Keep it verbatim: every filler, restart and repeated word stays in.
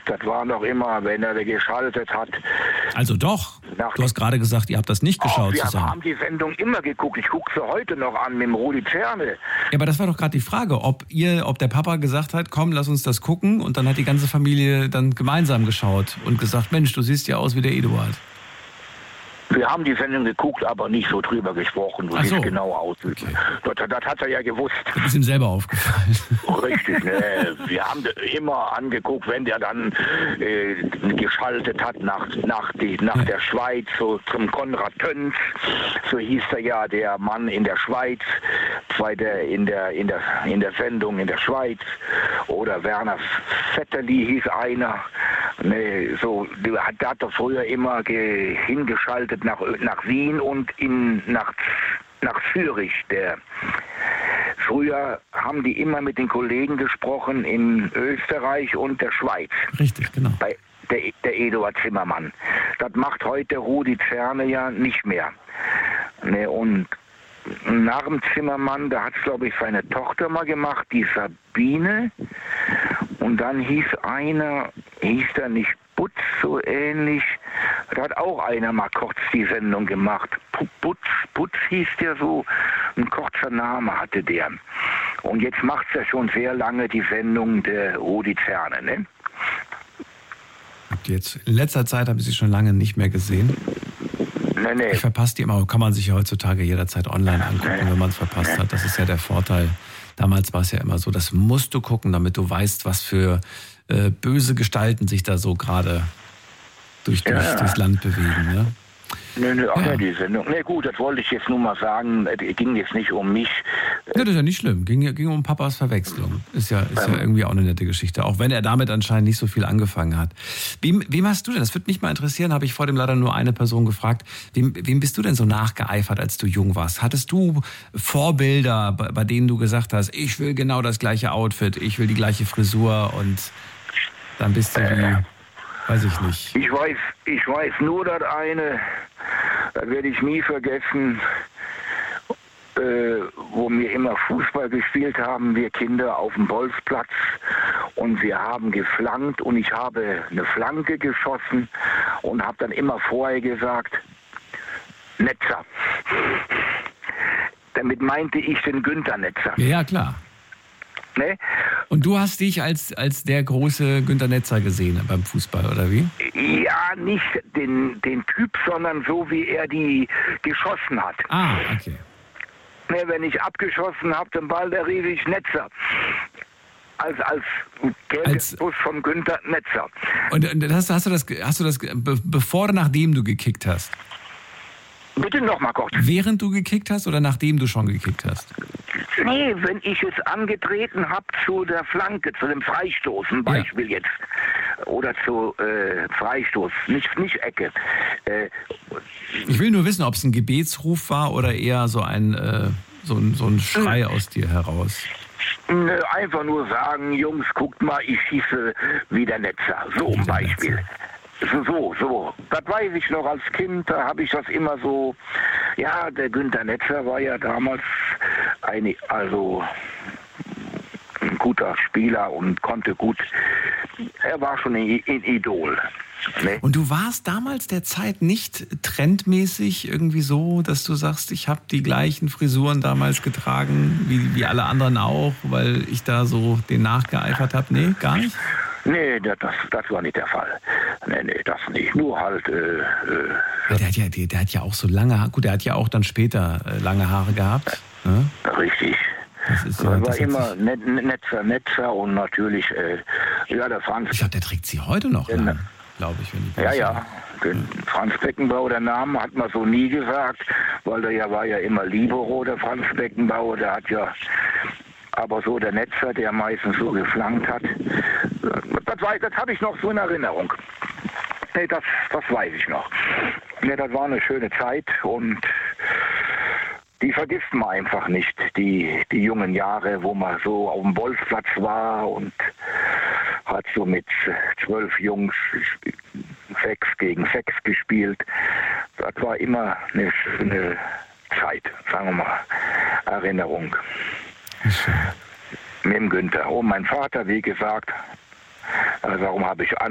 Das war noch immer, wenn er geschaltet hat. Also doch. Nach Du hast gerade gesagt, ihr habt das nicht geschaut oh, wir zusammen. haben die Sendung immer geguckt. Ich gucke sie heute noch an mit dem Rudi Zerne. Ja, aber das war doch gerade die Frage, ob ihr, ob der Papa gesagt hat, komm, lass uns das gucken, und dann hat die ganze Familie dann gemeinsam geschaut und gesagt, Mensch, du siehst ja aus wie der Eduard. Wir haben die Sendung geguckt, aber nicht so drüber gesprochen. Du Ach so. siehst genau aus. Okay. Das, das hat er ja gewusst. Das ist ihm selber aufgefallen. Richtig, ne? Wir haben immer angeguckt, wenn der dann äh, geschaltet hat nach, nach, die, nach Ja. der Schweiz, so zum Konrad Töns, so hieß er ja, der Mann in der Schweiz, zweiter in der, in der, in der Sendung in der Schweiz, oder Werner Vetterli hieß einer. Ne, so, der hat, der hat doch früher immer ge, hingeschaltet nach, nach Wien und in, nach, nach Zürich. Der, früher haben die immer mit den Kollegen gesprochen in Österreich und der Schweiz. Richtig, genau. Bei der, der Eduard Zimmermann. Das macht heute Rudi Zerne ja nicht mehr. Ne, und nach dem Zimmermann, da hat es, glaube ich, seine Tochter mal gemacht, die Sabine. Und dann hieß einer, hieß der nicht Butz, so ähnlich. Da hat auch einer mal kurz die Sendung gemacht. Butz, Butz hieß der so, ein kurzer Name hatte der. Und jetzt macht es ja schon sehr lange die Sendung der Rudi Zerne, ne? Jetzt, in letzter Zeit habe ich sie schon lange nicht mehr gesehen. Nee, nee. Ich verpasse die immer, kann man sich ja heutzutage jederzeit online angucken, wenn man es verpasst hat. Das ist ja der Vorteil. Damals war es ja immer so, das musst du gucken, damit du weißt, was für äh, böse Gestalten sich da so gerade durch, durch, Ja. durchs Land bewegen. Ne? Nö, nö, ach Ja. ja, die Sendung. Ne, gut, das wollte ich jetzt nur mal sagen. Es ging jetzt nicht um mich. Ja, das ist ja nicht schlimm. Ging, ging um Papas Verwechslung. Ist ja, ist ja irgendwie auch eine nette Geschichte. Auch wenn er damit anscheinend nicht so viel angefangen hat. Wem, wem hast du denn, das würde mich mal interessieren, habe ich vor dem leider nur eine Person gefragt, wem, wem bist du denn so nachgeeifert, als du jung warst? Hattest du Vorbilder, bei, bei denen du gesagt hast, ich will genau das gleiche Outfit, ich will die gleiche Frisur, und dann bist du wie, weiß ich nicht. Ich weiß, ich weiß nur das eine, das werde ich nie vergessen, äh, wo wir immer Fußball gespielt haben, wir Kinder auf dem Bolzplatz, und wir haben geflankt und ich habe eine Flanke geschossen und habe dann immer vorher gesagt, Netzer. Damit meinte ich den Günther Netzer. Ja, ja, klar. Ne? Und du hast dich als, als der große Günter Netzer gesehen beim Fußball, oder wie? Ja, nicht den, den Typ, sondern so, wie er die geschossen hat. Ah, okay. Ne, wenn ich abgeschossen habe, den Ball, der rief ich Netzer. Als, als Als- Bus von Günther Netzer. Und, und hast, hast du das, hast du das, be, bevor oder nachdem du gekickt hast? Bitte noch mal kurz. Während du gekickt hast oder nachdem du schon gekickt hast? Nee, wenn ich es angetreten habe zu der Flanke, zu dem Freistoß, ein Beispiel jetzt, oder zu äh, Freistoß, nicht, nicht Ecke. Äh, Ich will nur wissen, ob es ein Gebetsruf war oder eher so ein, äh, so ein, so ein Schrei aus dir heraus. nö, einfach nur sagen, Jungs, guckt mal, ich schieße wie der Netzer. So Wie ein der Beispiel. Netzer. So, so. Das weiß ich noch als Kind, da habe ich das immer so, ja, der Günther Netzer war ja damals ein, also ein guter Spieler und konnte gut, er war schon ein, ein Idol. Ne? Und du warst damals der Zeit nicht trendmäßig irgendwie so, dass du sagst, ich habe die gleichen Frisuren damals getragen, wie, wie alle anderen auch, weil ich da so den nachgeeifert habe? Nee, gar nicht? Nee, das, das, das war nicht der Fall. Nee, nee, das nicht. Nur halt, äh, äh, Ja, der, hat ja, der, der hat ja auch so lange Haare, gut, der hat ja auch dann später äh, lange Haare gehabt. Ne? richtig. Das ist ja, Das war das hat immer sich, net, Netzer, Netzer und natürlich, äh, ja, der Franz. ich glaube, der trägt sie heute noch Ja, lang, glaube ich. Wenn ich Ja, ja. Den Franz Beckenbauer, der Name hat man so nie gesagt, weil der ja war ja immer Libero, der Franz Beckenbauer, der hat ja, aber so der Netzer, der meistens so geflankt hat, das, weiß- das habe ich noch so in Erinnerung. Nee, das, das weiß ich noch. Nee, das war eine schöne Zeit und die vergisst man einfach nicht, die, die jungen Jahre, wo man so auf dem Bolzplatz war und hat so mit zwölf Jungs sechs gegen sechs gespielt. Das war immer eine schöne Zeit, sagen wir mal, Erinnerung. Mit dem Günther. Und mein Vater, wie gesagt, äh, warum habe ich